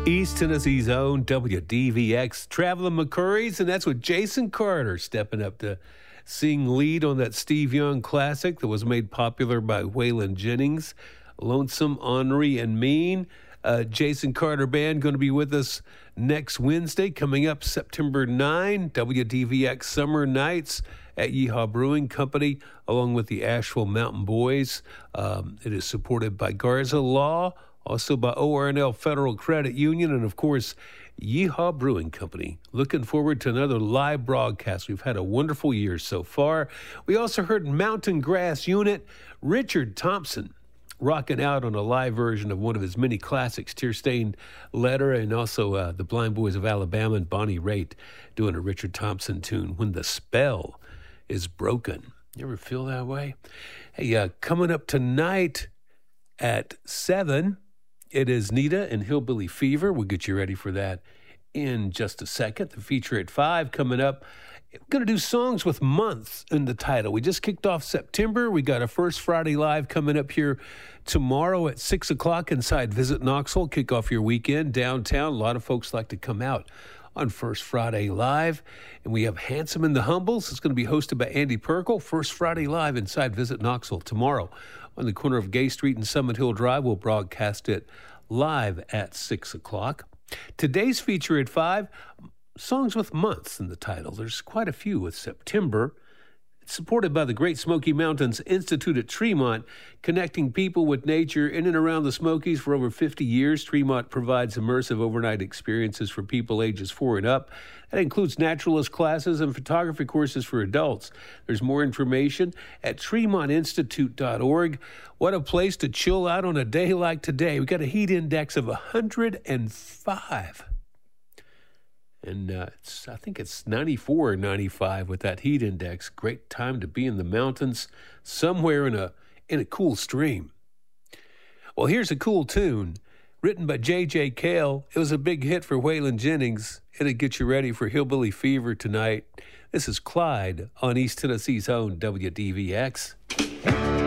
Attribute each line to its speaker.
Speaker 1: East Tennessee's own WDVX Traveling McCurry's, and that's with Jason Carter stepping up to sing lead on that Steve Young classic that was made popular by Waylon Jennings, Lonesome, Ornery, and Mean. Jason Carter Band going to be with us next Wednesday, coming up September 9, WDVX Summer Nights at Yeehaw Brewing Company, along with the Asheville Mountain Boys. It is supported by Garza Law, also by ORNL Federal Credit Union, and, of course, Yeehaw Brewing Company. Looking forward to another live broadcast. We've had a wonderful year so far. We also heard Mountain Grass Unit, Richard Thompson, rocking out on a live version of one of his many classics, Tear-Stained Letter, and also the Blind Boys of Alabama and Bonnie Raitt doing a Richard Thompson tune, When the Spell is Broken. You ever feel that way? Hey, coming up tonight at 7, it is Nita and Hillbilly Fever. We'll get you ready for that in just a second. The feature at 5 coming up. We're going to do songs with months in the title. We just kicked off September. We got a First Friday Live coming up here tomorrow at 6 o'clock inside Visit Knoxville. Kick off your weekend downtown. A lot of folks like to come out on First Friday Live. And we have Handsome and the Humbles. It's going to be hosted by Andy Perkle. First Friday Live inside Visit Knoxville tomorrow on the corner of Gay Street and Summit Hill Drive. We'll broadcast it live at 6 o'clock. Today's feature at 5, songs with months in the title. There's quite a few with September. It's supported by the Great Smoky Mountains Institute at Tremont, connecting people with nature in and around the Smokies for over 50 years. Tremont provides immersive overnight experiences for people ages 4 and up. That includes naturalist classes and photography courses for adults. There's more information at tremontinstitute.org. What a place to chill out on a day like today. We got a heat index of 105. And I think it's 94 or 95 with that heat index. Great time to be in the mountains, somewhere in a cool stream. Well, here's a cool tune written by J.J. Cale. It was a big hit for Waylon Jennings. It'll get you ready for Hillbilly Fever tonight. This is Clyde on East Tennessee's own WDVX.